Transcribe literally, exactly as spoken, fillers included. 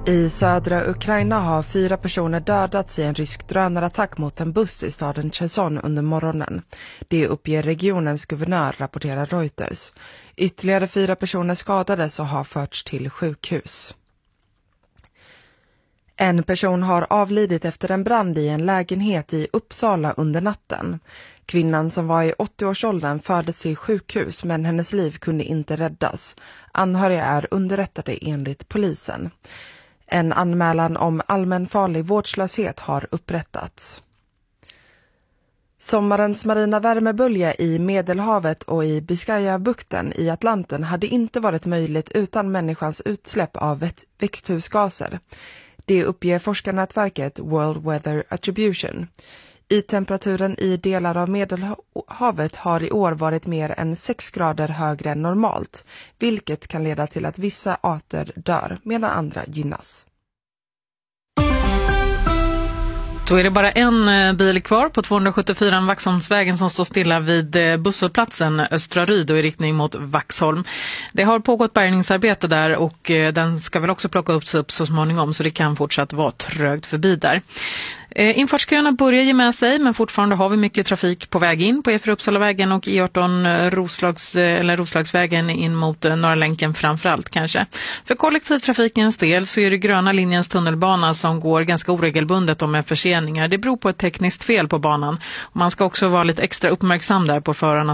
I södra Ukraina har fyra personer dödats i en rysk drönarattack mot en buss i staden Cherson under morgonen. Det uppger regionens guvernör, rapporterar Reuters. Ytterligare fyra personer skadades och har förts till sjukhus. En person har avlidit efter en brand i en lägenhet i Uppsala under natten. Kvinnan som var i åttio-årsåldern fördes till sjukhus, men hennes liv kunde inte räddas. Anhöriga är underrättade enligt polisen. En anmälan om allmän farlig vårdslöshet har upprättats. Sommarens marina värmebölja i Medelhavet och i Biscayabukten i Atlanten hade inte varit möjligt utan människans utsläpp av växthusgaser. Det uppger forskarnätverket World Weather Attribution. I temperaturen i delar av Medelhavet har i år varit mer än sex grader högre än normalt, vilket kan leda till att vissa arter dör medan andra gynnas. Då är det bara en bil kvar på tvåhundrasjuttiofyra Vaxholmsvägen som står stilla vid busshållplatsen Östra Ryd och i riktning mot Vaxholm. Det har pågått bärgningsarbete där och den ska väl också plocka upp sig upp så småningom, så det kan fortsatt vara trögt förbi där. Infartsköerna börjar ge med sig, men fortfarande har vi mycket trafik på väg in på E fyra Uppsalavägen och E arton Roslags, eller Roslagsvägen in mot Norra länken framförallt kanske. För kollektivtrafikens del så är det gröna linjens tunnelbana som går ganska oregelbundet och med förseningar. Det beror på ett tekniskt fel på banan. Man ska också vara lite extra uppmärksam där på förarna